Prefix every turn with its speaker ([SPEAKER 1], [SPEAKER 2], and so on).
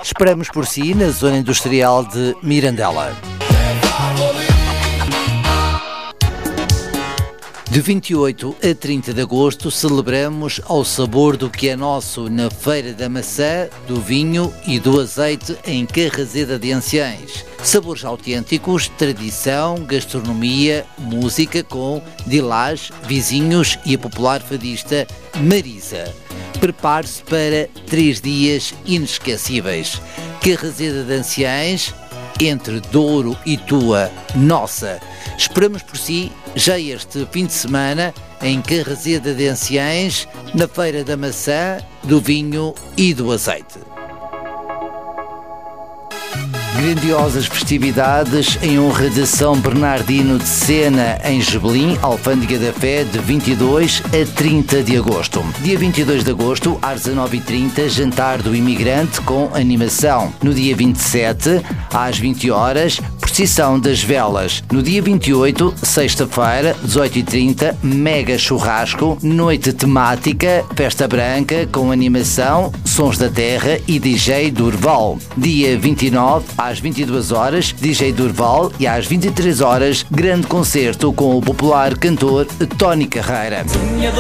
[SPEAKER 1] Esperamos por si na zona industrial de Mirandela. De 28 a 30 de agosto celebramos ao sabor do que é nosso na Feira da Maçã, do Vinho e do Azeite em Carraseda de Anciães. Sabores autênticos, tradição, gastronomia, música com Dilás, vizinhos e a popular fadista Marisa. Prepare-se para 3 dias inesquecíveis. Carraseda de Anciães, entre Douro e Tua, nossa. Esperamos por si já este fim de semana em Carraseda de Anciães, na Feira da Maçã, do Vinho e do Azeite. Grandiosas festividades em honra de São Bernardino de Sena, em Gebelim, Alfândega da Fé, de 22 a 30 de agosto. Dia 22 de agosto, às 19h30, jantar do imigrante com animação. No dia 27, às 20 horas, procissão das velas. No dia 28, sexta-feira, 18h30, mega churrasco, noite temática, festa branca com animação, sons da terra e DJ Durval. Dia 29, às 22 horas, DJ Durval, e às 23 horas, grande concerto com o popular cantor Tony Carreira.